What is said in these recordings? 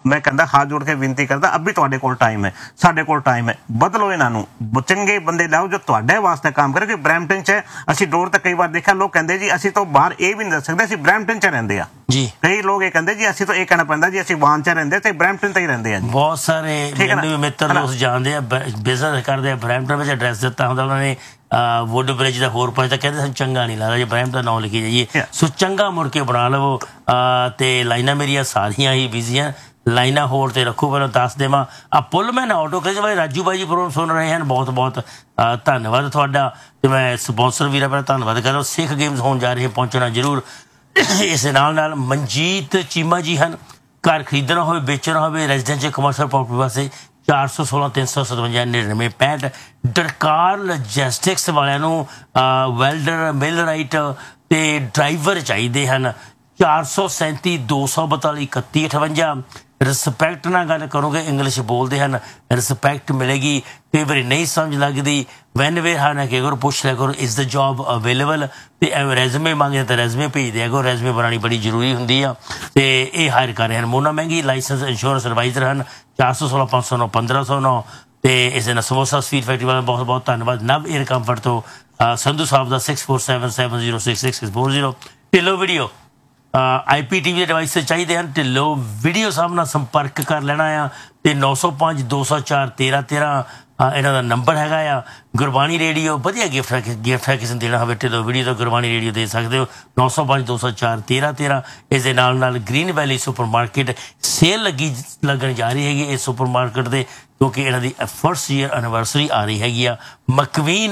मैं कहता हाथ जोड़ के विनती करता अभी तुहाडे कोल टाइम है, साडे कोल टाइम है, बदलो इन्हां नूं, चंगे बंदे लाओ जो तुहाडे वास्ते काम करे। कि ब्रैम्पटन च असीं डोर तक कई बार देखा लोग कहंदे जी असीं तो बाहर ये भी नहीं दस सकते असीं ब्रैम्पटन च रहिंदे आ जी। कई लोग ये कहंदे जी असीं तो ये कहना पैंदा जी असीं वान च रहिंदे ते ब्रैम्पटन ते ही रहिंदे आ जी। बहुत सारे मेरे मित्र दोस्त जानते हैं बिजनेस करते हैं ब्रैम्पटन में एड्रैस दिता हुंदा उन्होंने वुड ब्रिज का होर पास कहते हैं चंगा नहीं लगता जो ब्रैम्पटन नाम लिखी जाइए सो चंगा मुड़ के बना लवो। तो लाइना मेरिया सारिया ही बिजी हैं, लाइना होर ते रखो। मैं दस देवां आ पुलमैन ऑटो क्रेज भाई राजू भाई जी प्रोग्राम सुन रहे हैं, बहुत बहुत धन्यवाद तुहाडा। ते मैं स्पॉन्सर वीर अपना धन्यवाद कर रहा। सिख गेम्स होने जा रहे हैं, पहुंचना जरूर। इस नाल मनजीत चीमा जी हैं, घर खरीदना हो बेचना हो रेजिडेंशियल कमर्शियल प्रॉपर्टी वास्ते 416 357 99 65। डरकार लॉजिस्टिक्स वालों वैल्डर मिलराइट ते ड्राइवर चाहिए हैं 437 242 31 58। रिस्पैक्ट ना गल करोगे, इंग्लिश बोलते हैं, रिस्पैक्ट मिलेगी। कई बार नहीं समझ लगती वैन वे हाँ कि अगर पूछ लिया करो इज़ द जॉब अवेलेबल। तो रेजमे मांगे तो रेजमे भेज दिया करो, रेजमे बनानी बड़ी जरूरी होंगी आ। तो ये हायर कर रहे हैं मोना महंगी लाइसेंस इंश्योरेंस एडवाइजर हैं 416 509 1509। तो इस समोसा स्वीट फैक्ट्री वाले बहुत बहुत धन्यवाद। नव एयर कंफर्ट तो संधू साहब का 6477066640। ढिल्लो वीडियो IPTV डिवाइस से चाहिए हैं, ढिल्लो वीडियो साहब नाल संपर्क कर लेना आ। तो 905 204 13 13 इन्हों का नंबर हैगा आ। गुरबाणी रेडियो वधिया गिफ्ट है किसी ने देना हो ढिल्लो वीडियो तो गुरबाणी रेडियो दे सकते हो 905 204 13 13। इस green valley super market cell लगन जा रही हैगी इस सुपर मार्केट के, क्योंकि इन्हों की फर्स्ट ईयर एनिवर्सरी आ रही हैगी आ। मकवीन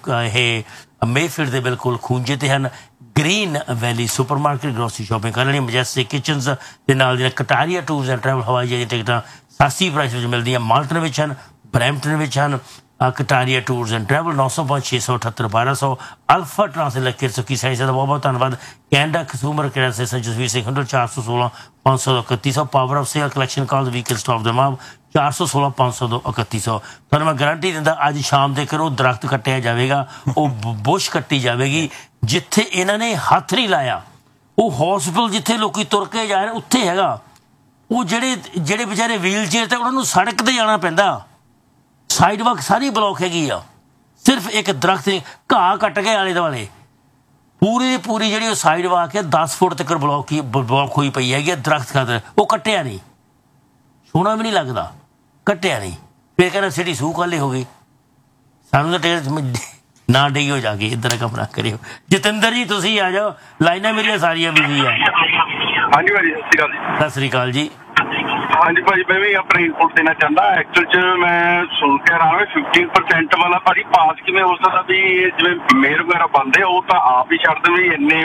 मेफील्ड के बिल्कुल खूंजे ते हैं। Green valley super market grocery shopping कर लेनी। मजेस्टिक किचनस के नाल कटारिया टूर्स एंड ट्रैवल हवाई जहाज टिकटा सस्ती प्राइस में मिलती हैं। माल्टन में हैं, ब्रैम्पटन में हैं। Kataria tours and travel 905 678 1200। Alpha translate किर सुखी साइंस का बहुत बहुत धन्यवाद। Canada कंसूमर care association Jasvir Singh 416 500 3100। Power of cell collection call vehicle stop the माव 416 502 3100। तो मैं गारंटी दिंदा अज शाम तक वो दरख्त कट्टिया जाएगा, वो बुश कट्टी जाएगी जिथे इन्हों ने हथ नहीं लाया। वो हॉस्पिटल जिथे लोग तुर के जा रहे उत्थे हैगा। वो जेड़े बेचारे व्हील चेयर ते उन्होंने सड़क ते जाना पैंदा, साइड वॉक सारी ब्लॉक हैगी आ। सिर्फ एक दरख्त घाह कट के आले दुआले पूरी जी साइड वॉक है 10 फुट तक ब्लॉक हुई पई है दरख्त खातर। वो कट्टिया नहीं, सोना भी नहीं लगता, कट्टिया नहीं। फिर कहना सिटी सूह खाली हो गई। सानू तो ना डईओ जाके इधर काम ना करियो। जतिंदर जी तुम आ जाओ, लाइना मेरिया सारिया बिजी है। हाँ जी भाजी सत श्री अकाल जी। हाँ जी भाजी मैं भी अपना इनपुट देना चाहता। एक्चुअल च मैं सुन के रहा 15% वाला भाजी पास किमें हो सकता भी जिवें मेयर वगैरह बनते वो तो आप ही छड़ दें इन्ने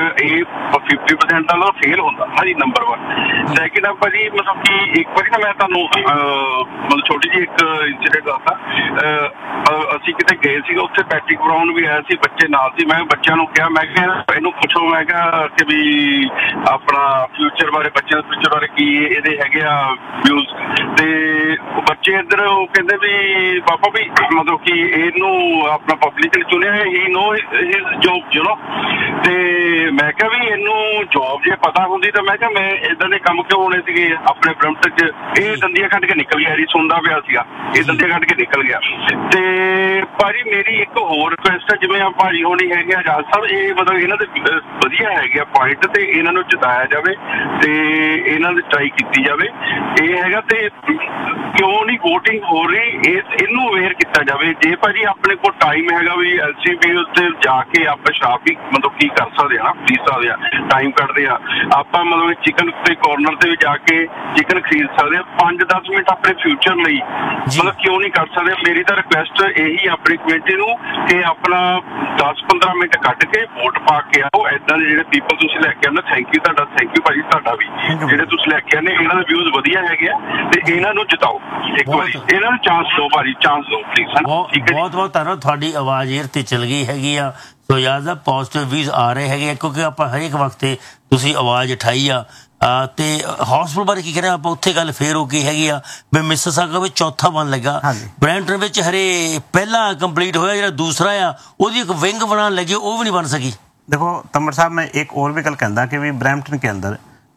50% वाला फेल होता हाँ जी नंबर 1। सैकेंड है भाजी मतलब कि एक बार ना मैं तुहानू मतलब छोटी जी एक इंसीडेंट दसदा। असीं किते गए सीगे उत्थे पैट्रिक ब्राउन भी आया सी, बच्चे नाल सी। मैं बच्चों नूं कहा मैं इहनूं पुछो मैं कि भी अपना फ्यूचर बारे बच्चों के फ्यूचर बारे की इहदे हैगे आ व्यूज। ते बच्चे इधर कहते भी पापा भी मतलब कि इनू अपना पब्लिक ने चुनिया ही know his job you know. ते मैं क्या भी इनू जॉब जे पता होंगी तो मैं क्या मैं इदां दे काम क्यों होने सीगे अपने ब्रम्पटन च। ये दंदियां कट के निकल गया जी, सुनदा पिया सीगा ये दंदियां कट के निकल गया। ते भाजी मेरी एक होर रिक्वेस्ट है जिवें आ भाजी होनी हैगे आजाद साहब ये मतलब इन्हां दे वधिया हैगे पॉइंट ते इन्हां नूं जिताया जावे ते इन्हां दी ट्राई कीती जावे। ये हैगा ते क्यों नहीं वोटिंग हो रही इनू अवेयर किया जाए। जे भाजी अपने को टाइम हैगा भी LCB उत्ते जाके आप शराब भी मतलब की कर सकते हैं ना, पी सकते हैं, टाइम कटते हैं आप मतलब चिकन के कॉर्नर से भी जाके चिकन खरीद सकते हैं 5-10 मिनट अपने फ्यूचर ਲਈ मतलब क्यों नहीं कर सकते। मेरी तो रिक्वेस्ट यही अपनी कमेटी ਨੂੰ कि अपना 10-15 मिनट कट के वोट पा के आओ। इदां दे ਜਿਹੜੇ ਪੀਪਲ ਤੁਸੀਂ ਲੈ ਕੇ ਆਉਂਦੇ ਥੈਂਕ ਯੂ ਤੁਹਾਡਾ, ਥੈਂਕ ਯੂ ਭਾਜੀ ਤੁਹਾਡਾ ਵੀ ਜਿਹੜੇ ਤੁਸੀਂ ਲੈ ਕੇ ਆਉਂਦੇ ਇਹਨਾਂ ਦੇ ਵਿਊਜ਼ ਵਧੀਆ ਹੈਗੇ ਆ ਤੇ ਇਹਨਾਂ ਨੂੰ ਜਿਤਾਓ ਇੱਕ ਵਾਰੀ, ਇਹਨਾਂ ਨੂੰ ਚਾਂਸ ਦਿਓ ਭਾਜੀ, ਚਾਂਸ ਦਿਓ ਪਲੀਜ਼। ਬਹੁਤ ਬਹੁਤ ਧੰਨਵਾਦ। ਤੁਹਾਡੀ ਆਵਾਜ਼ ਏਅਰ ਤੇ ਚਲ ਗਈ ਹੈਗੀ ਆ ਸੋ ਯਾਦ ਪੋਜ਼ਿਟਿਵ ਵੀਜ਼ ਆ ਰਹੇ ਹੈਗੇ ਕਿਉਂਕਿ ਆਪਾਂ ਹਰੇਕ ਵਕਤ ਤੁਸੀਂ ਆਵਾਜ਼ ਉਠਾਈ ਆ। ਤੇ ਹਸਪਤਾਲ ਬਾਰੇ ਕੀ ਕਹਿੰਦੇ ਆਪਾਂ ਉੱਥੇ ਗੱਲ ਫੇਰ ਹੋ ਗਈ ਹੈਗੀ ਆ ਵੀ ਮਿਸਿਸਾਗਾ ਵਿੱਚ ਚੌਥਾ ਬਣ ਲੱਗਾ। ਬ੍ਰੈਂਟਨ ਵਿੱਚ ਹਰੇ ਪਹਿਲਾ ਕੰਪਲੀਟ ਹੋਇਆ ਜਿਹੜਾ ਦੂਸਰਾ ਆ ਉਹਦੀ ਇੱਕ ਵਿੰਗ ਬਣਾਉਣ ਲੱਗੇ ਉਹ ਵੀ ਨਹੀਂ ਬਣ ਸਕੀ। देखो तमर साहब मैं एक और भी गल कहता कि भी ब्रैम्पटन के अंदर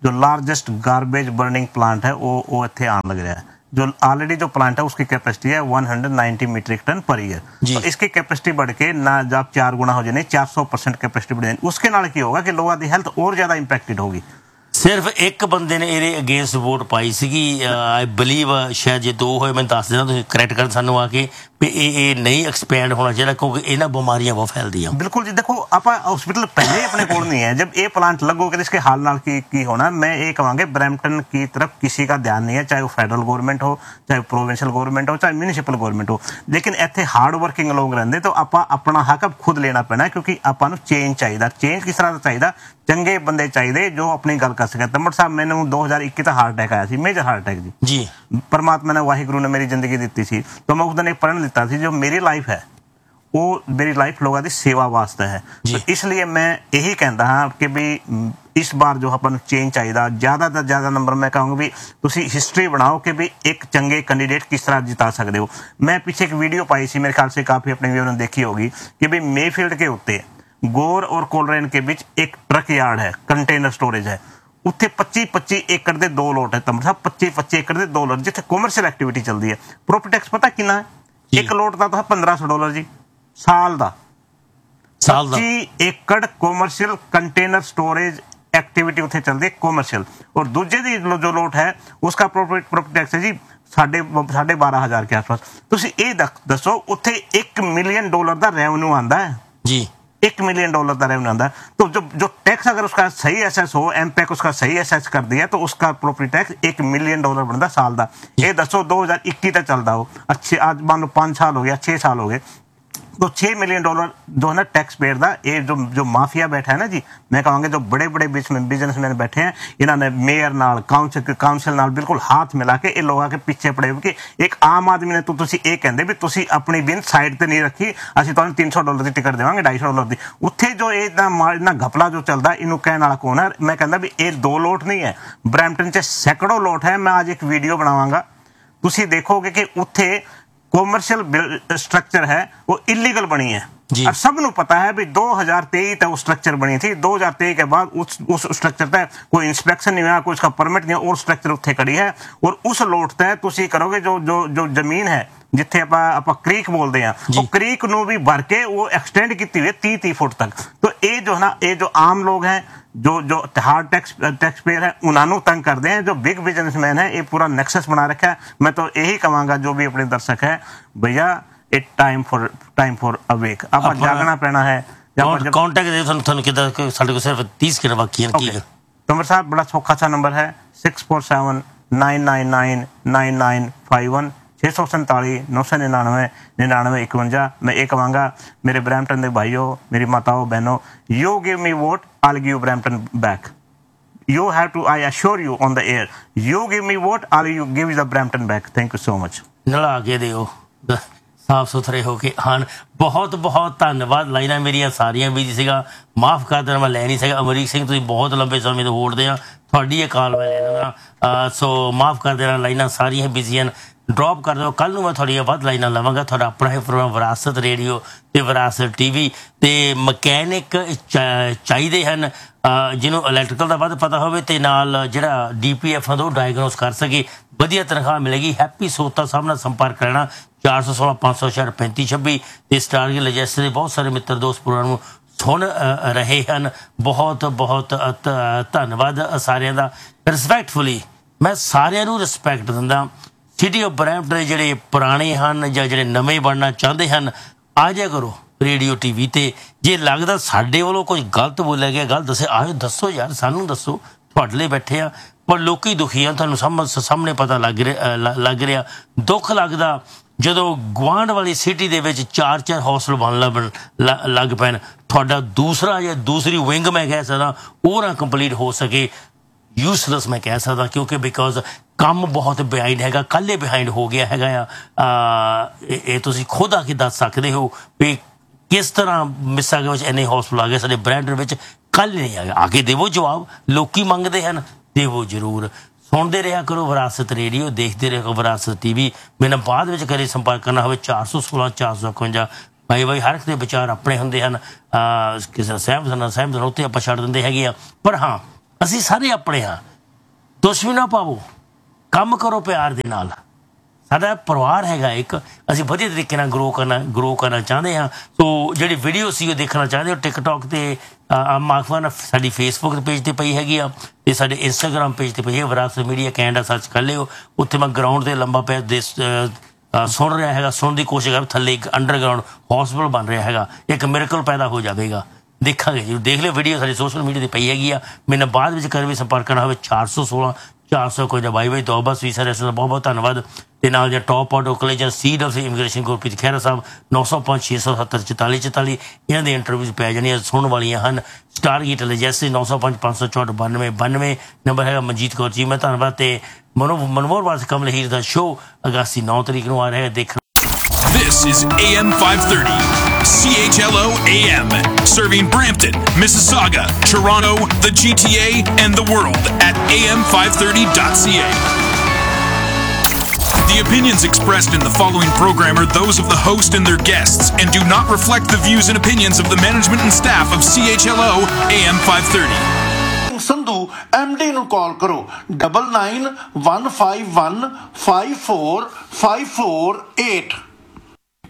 जो लार्जेस्ट गार्बेज बर्निंग प्लांट है वो इत्थे आने लग रहा है। जो ऑलरेडी जो प्लांट है उसकी कैपेसिटी है 190 मीट्रिक टन पर ईयर, तो इसकी कैपेसिटी बढ़ के ना जब 4 गुना हो जाए 400% कैपेसिटी बढ़ जाए। उसके नाल की होगा कि लोगों की हेल्थ और ज्यादा इंपैक्टेड होगी। सिर्फ एक बंदे ने ਇਹਦੇ ਅਗੇਂਸਟ ਵੋਟ ਪਾਈ ਸੀਗੀ ਆਈ ਬਲੀਵ ਸ਼ਾਇਦ ਜੇ 2 ਹੋਏ ਮੈਨੂੰ ਦੱਸ ਦੇਣਾ ਤੁਸੀਂ ਕਰੈਕਟ ਕਰਨ ਸਾਨੂੰ ਆ ਕੇ ਵੀ ਇਹ ਨਹੀਂ ਐਕਸਪੈਂਡ ਹੋਣਾ ਚਾਹੀਦਾ ਕਿਉਂਕਿ ਇਹਨਾਂ ਬਿਮਾਰੀਆਂ ਬਹੁਤ ਫੈਲਦੀਆਂ। बिल्कुल जी, देखो आप हॉस्पिटल पहले ही अपने कोल नहीं है, जब ये प्लांट लगोगे तो इसके हाल नाल की होना। मैं ये कहूँगा ब्रैम्पटन की तरफ किसी का ध्यान नहीं है, चाहे वो फेडरल गवर्नमेंट हो, चाहे प्रोविंशियल गवर्नमेंट हो, चाहे म्यूनिसिपल गवर्नमेंट हो, लेकिन इतने हार्ड वर्किंग लोग रहते तो आप अपना हक अब खुद लेना पैना, क्योंकि आपको चेंज चाहिए। चेंज किस तरह का चाहिए? चंगे बंदे चाहिए जो अपनी गल कर सके। तम्मड़ साहब मैंने 2021 का हार्ट अटैक आया सी, मेजर हार्ट अटैक जी। परमात्मा ने वाहिगुरु ने मेरी जिंदगी दी सी, तो मैं उस दिन एक प्रण लिता सी, जो मेरी लाइफ है वो मेरी लाइफ लोगों की सेवा वास्ते है। तो इसलिए मैं यही कहता हाँ कि भी इस बार जो अपन चेंज चाहिए, ज़्यादा तो ज़्यादा नंबर मैं कहूँगा भी तुसी हिस्ट्री बनाओ कि भी एक चंगे कैंडिडेट किस तरह जिता सकते हो। मैं पीछे एक वीडियो पाई सी, मेरे ख्याल से काफ़ी अपने व्यूअर ने देखी होगी, कि भी मेफील्ड के उत्ते गोर और कोलरेन के बीच एक ट्रक यार्ड है, कंटेनर स्टोरेज है। उत्थे 25-25 एकड़ के 2 लोट है। तम्मड़ साहब 25-25 एकड़ के 2 लोट जिथे कॉमर्शियल एक्टिविटी चलती है। प्रॉपर्टी टैक्स पता कितना है? एक लोट का तो $1500 जी साल का। 25 एकड़ कॉमर्शियल कंटेनर स्टोरेज एक्टिविटी उत्थे चलती है कॉमर्शियल, और दूजे दी जो लोट है उसका प्रॉपर्टी टैक्स है जी $12,500 के आसपास। तुसी ये दसो उत्थे $1 मिलियन का रेवन्यू आंदा है जी, $1 मिलियन का रेवन्यू आता है। तो जो टैक्स अगर उसका सही एसेस हो, एमपैक उसका सही एसेस कर दिया, तो उसका प्रॉपर्टी टैक्स $1 मिलियन बनता साल का। ये दसो 2021 तक चलता हो, अच्छे आज मान लो 5 साल हो गया, 6 साल हो गए, तो $6 मिलियन जो है ना टैक्स पेयर का। ये जो माफिया बैठा है ना जी, मैं कहूँगा जो बड़े बड़े बिजनेसमैन बैठे हैं, इन्होंने मेयर नाल काउंसिल नाल बिल्कुल हाथ मिला के ये लोगों के पीछे पड़े हो कि एक आम आदमी ने तो तुसी ये कहते भी तुसी अपनी बिन साइड ते नहीं रखी, असं तुहानू $300 की टिकट देवांगे, $250 की। उत्थे जो इतना घपला जो चलता इनू कहने वाला कौन है? मैं कहता भी ये 2 लोट नहीं है, ब्रैम्पटन च सैकड़ों लोट है। मैं आज एक वीडियो बनावांगा, तुसी देखोगे कि उत्थे कॉमर्शियल स्ट्रक्चर है वो इलीगल बनी है। और सबनों पता है भी 2023 तक वो स्ट्रक्चर बनी थी। 2023 के बाद उस स्ट्रक्चर तक कोई इंस्पेक्शन नहीं हुआ, कोई उसका परमिट नहीं, और स्ट्रक्चर उत्थे खड़ी है। और उस लोट तक तुसी करोगे जो जमीन है जिथे आप क्रीक बोलते हैं, वो क्रीक नू भी भर के वो एक्सटेंड की हुई है 30 फुट तक। तो ये जो है ना, ये जो आम लोग हैं, जो हार्ड टैक्स पेयर है, उन्होंने तंग करते हैं। जो बिग बिजनेसमैन है, ये पूरा नेक्सस बना रखा है। मैं तो यही कहूँगा जो भी अपने दर्शक है, भैया इट टाइम फॉर अवेक, आप जागना पैना है। कांटेक्ट दे थानू किदा साडे को सिर्फ 30 सेकंड बाकी है। की तंवर साहब बड़ा सौखा सा नंबर है 647 999 9951 647 999 99 51। मैं ये कहूँगा मेरे ब्रैम्पटन के भाइयों, मेरी माताओं बहनों, you give me vote, I'll give Brampton back. You have to, I assure you on the air, you give me vote, I'll give you the Brampton back. Thank you so much. नला के दियो साफ सुथरे हो के हाँ, बहुत बहुत धन्यवाद। लाइना मेरिया सारिया बिजी सीगा, माफ कर देना, मैं लै नहीं सका। अमरीक सिंह तुसीं बहुत लंबे समय तो वोट दिया, थोड़ी ये कॉल मैं ले लूँगा, सो माफ कर देना। लाइना सारिया बिजी हैं, ड्रॉप कर दो। कल मैं थोड़ी वध लाइना लवांगा। थोड़ा अपना ही प्रोग्राम विरासत रेडियो ते विरासत टीवी ते मकैनिक चाहिए हैं जिन्होंने इलैक्ट्रिकल का वध पता हो, नाल जिहड़ा DPF है डायग्नोस कर सके, वधिया तनख्वाह मिलेगी। हैप्पी सोता साहब नाल संपर्क करना 416 500 3526 ते स्टार की लजैसे बहुत सारे मित्र दोस्त प्रोग्राम सुन रहे हैं। बहुत बहुत धन्यवाद सारिਆਂ ਦਾ। रिस्पैक्टफुली मैं सारिਆਂ ਨੂੰ रिस्पैक्ट दिंदा। सिटी ऑफ ब्रैम्पटन ਜਿਹੜੇ ਪੁਰਾਣੇ ਹਨ ਜਾਂ ਜਿਹੜੇ ਨਵੇਂ ਬਣਨਾ ਚਾਹੁੰਦੇ ਹਨ, ਆ ਜਾ ਕਰੋ ਰੇਡੀਓ TV ਤੇ। ਜੇ ਲੱਗਦਾ ਸਾਡੇ ਵੱਲੋਂ ਕੁਝ ਗਲਤ ਬੋਲਿਆ ਗਿਆ, ਗਲਤ ਦੱਸੇ, ਆਇਓ ਦੱਸੋ ਯਾਰ, ਸਾਨੂੰ ਦੱਸੋ, ਤੁਹਾਡੇ ਲਈ ਬੈਠੇ ਆ। ਪਰ ਲੋਕੀ ਦੁਖੀ ਆ, ਤੁਹਾਨੂੰ ਸਾਹਮਣੇ ਪਤਾ ਲੱਗ ਰਿਹਾ। ਦੁੱਖ ਲੱਗਦਾ ਜਦੋਂ ਗੁਆਂਢ ਵਾਲੀ ਸਿਟੀ ਦੇ ਵਿੱਚ 4-4 ਹੌਸਟਲ ਬਣਨ ਲੱਗ ਪੈਣ। ਤੁਹਾਡਾ ਦੂਸਰਾ ਜਾਂ ਦੂਸਰੀ ਵਿੰਗ ਮੈਂ ਕਹਿ ਸਕਦਾ ਉਹ ਨਾ ਕੰਪਲੀਟ ਹੋ ਸਕੇ। यूसलैस मैं कह सकता, क्योंकि बिकॉज ਕੰਮ ਬਹੁਤ ਬਿਹਾਈਂਡ ਹੈਗਾ, ਕੱਲ੍ਹ ਹੀ ਬਿਹਾਈਂਡ ਹੋ ਗਿਆ ਹੈਗਾ ਆ। ਇਹ ਤੁਸੀਂ ਖੁਦ ਆ ਕੇ ਦੱਸ ਸਕਦੇ ਹੋ ਵੀ ਕਿਸ ਤਰ੍ਹਾਂ ਮਿਸਾਗੇ ਵਿੱਚ ਇੰਨੇ ਹੌਸਪਿਟਲ ਆ ਗਏ ਸਾਡੇ ਬ੍ਰੈਂਪਟਨ ਵਿੱਚ, ਕੱਲ੍ਹ ਨਹੀਂ ਆ ਗਏ। ਆ ਕੇ ਦੇਵੋ ਜਵਾਬ, ਲੋਕੀ ਮੰਗਦੇ ਹਨ, ਦੇਵੋ ਜ਼ਰੂਰ। ਸੁਣਦੇ ਰਿਹਾ ਕਰੋ ਵਿਰਾਸਤ ਰੇਡੀਓ, ਦੇਖਦੇ ਰਿਹਾ ਕਰੋ ਵਿਰਾਸਤ TV। ਮੈਨੂੰ ਬਾਅਦ ਵਿੱਚ ਕਦੇ ਸੰਪਰਕ ਕਰਨਾ ਹੋਵੇ 416 451। ਭਾਈ ਹਰ ਇੱਕ ਦੇ ਵਿਚਾਰ ਆਪਣੇ ਹੁੰਦੇ ਹਨ, ਕਿਸੇ ਸਹਿਮਤ ਨਾਲ ਉੱਥੇ ਆਪਾਂ ਛੱਡ ਦਿੰਦੇ ਹੈਗੇ ਆ। ਪਰ ਹਾਂ, ਅਸੀਂ ਸਾਰੇ ਆਪਣੇ ਹਾਂ। ਦੁਸ਼ਮਣੀ ਨਾ ਪਾਵੋ, ਕੰਮ ਕਰੋ ਪਿਆਰ ਦੇ ਨਾਲ। ਸਾਡਾ ਪਰਿਵਾਰ ਹੈਗਾ ਇੱਕ, ਅਸੀਂ ਵਧੀਆ ਤਰੀਕੇ ਨਾਲ ਗਰੋ ਕਰਨਾ ਚਾਹੁੰਦੇ ਹਾਂ। ਸੋ ਜਿਹੜੀ ਵੀਡੀਓ ਸੀ ਉਹ ਦੇਖਣਾ ਚਾਹੁੰਦੇ ਹੋ ਟਿਕਟੋਕ ਤੇ ਮਾਖਵਾਨ ਸਾਡੀ ਫੇਸਬੁੱਕ ਪੇਜ ਤੇ ਪਈ ਹੈਗੀ ਆ, ਤੇ ਸਾਡੇ ਇੰਸਟਾਗ੍ਰਾਮ ਪੇਜ ਤੇ ਪਈ ਹੈ ਵਿਰਾਸਤ ਮੀਡੀਆ ਕੈਨੇਡਾ, ਸਰਚ ਕਰ ਲਿਓ। ਉੱਥੇ ਮੈਂ ਗਰਾਊਂਡ ਤੇ ਲੰਬਾ ਪਿਆ ਸੁਣ ਰਿਹਾ ਹੈਗਾ, ਸੁਣਨ ਦੀ ਕੋਸ਼ਿਸ਼ ਕਰ, ਥੱਲੇ ਇੱਕ ਅੰਡਰਗਰਾਊਂਡ ਹਸਪੀਟਲ ਬਣ ਰਿਹਾ ਹੈਗਾ, ਇੱਕ ਮਿਰਕਲ ਪੈਦਾ ਹੋ ਜਾਵੇਗਾ। ਦੇਖਾਂਗੇ ਜੀ, ਦੇਖ ਲਿਓ ਵੀਡੀਓ ਸਾਡੀ ਸੋਸ਼ਲ ਮੀਡੀਆ ਤੇ ਪਈ ਹੈਗੀ ਆ। ਮੈਨੂੰ ਬਾਅਦ ਵਿੱਚ ਕਰ ਵੀ ਸੰਪਰਕ ਕਰਨਾ ਹੋਵੇ 416 400 ਕੋਈ ਬਾਈ ਬਾਈ ਦੋ ਬਸ ਵੀ ਸਾਰੇ ਬਹੁਤ ਬਹੁਤ ਧੰਨਵਾਦ। ਤੇ ਨਾਲ ਜੇ top auto ਕਲੇਜਰ CWC immigration Gurpreet Khaira ਸਾਹਿਬ 905 670 44 44 ਇਹਨਾਂ ਦੇ ਇੰਟਰਵਿਊਜ਼ ਪੈ ਜਾਣੀਆਂ ਸੁਣਨ ਵਾਲੀਆਂ ਹਨ। ਸਟਾਰ ਗੀਟ ਜੈਸੇ 905 564 92 92 ਨੰਬਰ ਹੈਗਾ। ਮਨਜੀਤ ਕੌਰ ਜੀ ਮੈਂ ਧੰਨਵਾਦ। ਤੇ ਮਨਮੋਹਰ ਵਾਸ ਕਮਲ ਹੀਰ ਦਾ ਸ਼ੋਅ ਅਗਸਤ 9 ਤਰੀਕ ਨੂੰ ਆ ਰਿਹਾ ਦੇਖਣਾ। This is AM 530, CHLO AM, serving Brampton, Mississauga, Toronto, the GTA, and the world at am530.ca. The opinions expressed in the following program are those of the host and their guests and do not reflect the views and opinions of the management and staff of CHLO AM 530. Sandhu MD ਨੂੰ ਕਾਲ ਕਰੋ 9915154548